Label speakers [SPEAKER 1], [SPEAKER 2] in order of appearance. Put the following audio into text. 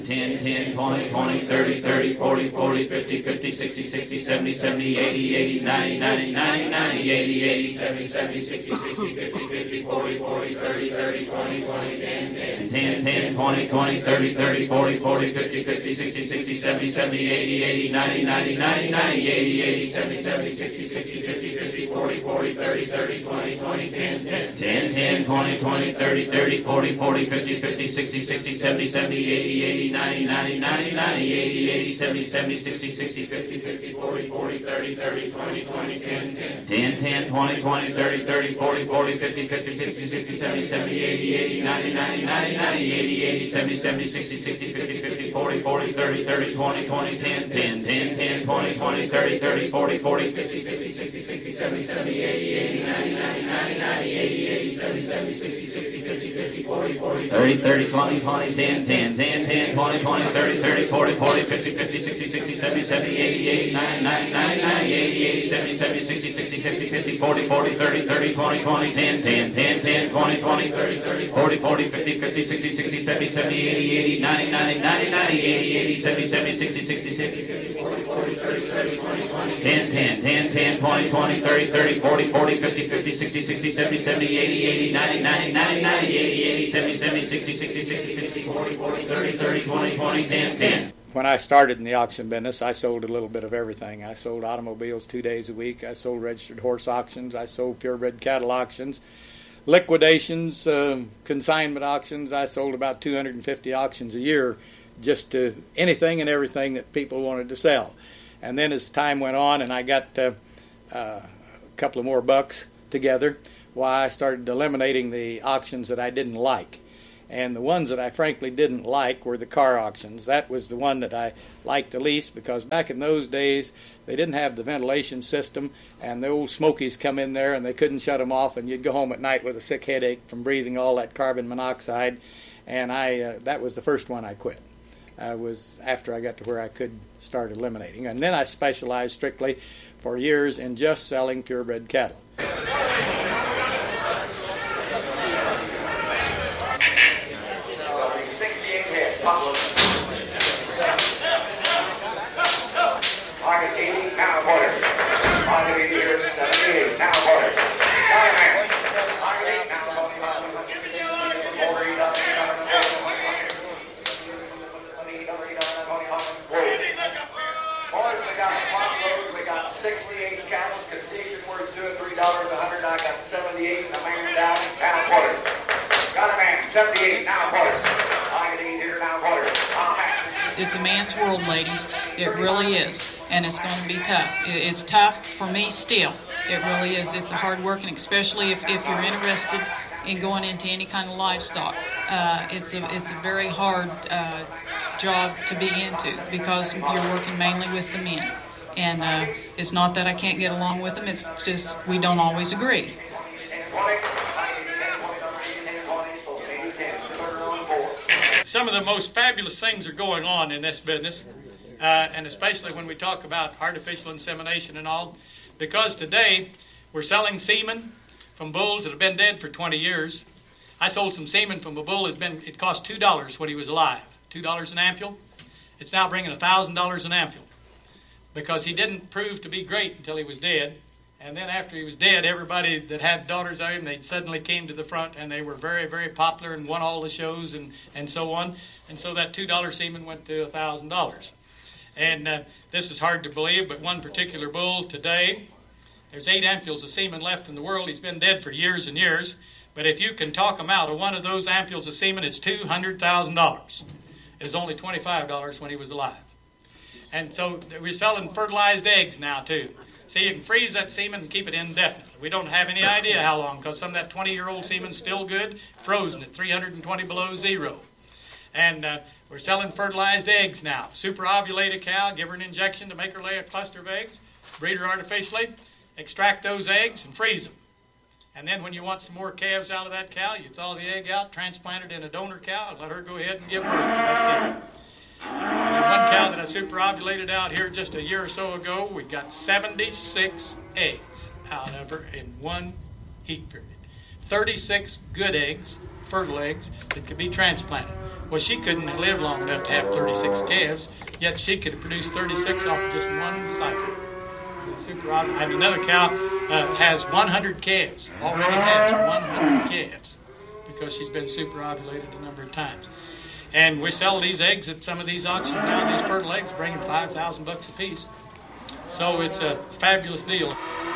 [SPEAKER 1] 10, 10, 20, 20, 30, 30, 40, 40, 50, 50, 60, 60, 70, 70, 80, 80, 90, 90, 90, 90, 80, 80, 70, 70, 60, 60, 50, 50, 40, 40, 30, 30, 20, 20, 10, 10, 10, 10, 20, 20, 30, 30, 40, 40, 50, 50, 60, 60, 70, 70, 80, 80, 90, 90, 90, 90, 80, 80, 70, 70, 60, 60, 50, 50, 40, 40, 30, 30, 20, 20, 10, 10, 10, 10, 20, 20, 30, 30, 40, 40, 50, 50, 60, 60, 70, 70, 80, 80, 90, 90, 90, 90, 80, 80, 70, 70, 60, 60, 50, 50, 40, 40, 30, 30, 20, 20, 10, 10, 10, 10, 20, 20, 30, 30, 40, 40, 50, 50, 60, 60, 70, 70, 80, 80, 90, 90, 90, 90, 80, 80, 70, 70, 60, 60, 50, 50, 40, 40, 30, 30, 20, 20, 10, 10, 10, 10, 20, 20, 30, 30, 40, 40, 50, 50, 60, 60, 70, 70, 80, 80, 90, 90, 90, 90, 80, 80, 70, 70, 60, 60, 50, 50, 40, 40, 30, 30, 20, 20, 10, 10, 10, 10, 20, 20, 30, 30, 40, 40, 50, 50, 60, 60, 70, 70, 80, 80, 90, 90, 90, 90, 80, 80, 70, 70, 60, 60, 50, 50, 40, 40, 30, 30, 20, 20, 10, 10, 10, 10, 20, 20, 30, 30, 40, 40, 50, 50, 60, 60, 70, 70, 80, 80, 90, 90, 90, 90, 80, 80, 70, 70, 60, 60, 50, 50, 40, 40, 30, 30, 20, 20, 10, 10, 10, 10, 20, 20, 30, 30, 40, 40, 50, 50, 60, 60, 70, 70, 80, 80, 90, 90, 90, 90, 80, 80, 70, 70, 60, 60, 60, 50, 40, 40, 30, 30, 20, 20, 10, 10.
[SPEAKER 2] When I started in the auction business, I sold a little bit of everything. I sold automobiles 2 days a week. I sold registered horse auctions. I sold purebred cattle auctions, liquidations, consignment auctions. I sold about 250 auctions a year, just to anything and everything that people wanted to sell. And then as time went on and I got a couple of more bucks together, why I started eliminating the auctions that I didn't like. And the ones that I frankly didn't like were the car auctions. That was the one that I liked the least, because back in those days they didn't have the ventilation system, and the old smokies come in there and they couldn't shut them off, and you'd go home at night with a sick headache from breathing all that carbon monoxide. And that was the first one I quit. Was after I got to where I could start eliminating. And then I specialized strictly for years in just selling purebred cattle.
[SPEAKER 3] It's a man's world, ladies. It really is. And it's going to be tough. It's tough for me still. It really is. It's hard work, and especially if you're interested in going into any kind of livestock. It's a very hard job to be into, because you're working mainly with the men. And it's not that I can't get along with them. It's just we don't always agree.
[SPEAKER 4] Some of the most fabulous things are going on in this business, and especially when we talk about artificial insemination and all, because today we're selling semen from bulls that have been dead for 20 years. I sold some semen from a bull it cost $2 when he was alive, $2 an ampule. It's now bringing $1,000 an ampule, because he didn't prove to be great until he was dead. And then after he was dead, everybody that had daughters of him, they suddenly came to the front, and they were very, very popular and won all the shows and so on. And so that $2 semen went to $1,000. And this is hard to believe, but one particular bull today, there's 8 ampules of semen left in the world. He's been dead for years and years. But if you can talk him out of one of those ampules of semen, it's $200,000. It was only $25 when he was alive. And so we're selling fertilized eggs now, too. See, you can freeze that semen and keep it indefinitely. We don't have any idea how long, because some of that 20-year-old semen's still good, frozen at 320 below zero. And we're selling fertilized eggs now. Super ovulate a cow, give her an injection to make her lay a cluster of eggs, breed her artificially, extract those eggs, and freeze them. And then when you want some more calves out of that cow, you thaw the egg out, transplant it in a donor cow, and let her go ahead and give birth. That's it. One cow that I super ovulated out here just a year or so ago, we got 76 eggs out of her in one heat period. 36 good eggs, fertile eggs, that could be transplanted. Well, she couldn't live long enough to have 36 calves, yet she could have produced 36 off of just one cycle. And another cow has 100 calves, already has 100 calves, because she's been super ovulated a number of times. And we sell these eggs at some of these auctions now, these fertile eggs bringing $5,000 a piece. So it's a fabulous deal.